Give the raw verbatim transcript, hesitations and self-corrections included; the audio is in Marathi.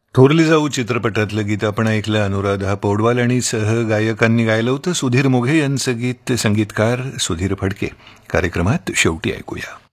थोरली जाऊ चित्रपटातलं गीत आपण ऐकलं. अनुराधा पौडवाल आणि सहगायकांनी गायलं होतं. सुधीर मोघे यांचं गीत, संगीतकार सुधीर फडके. कार्यक्रमात शेवटी ऐकूया.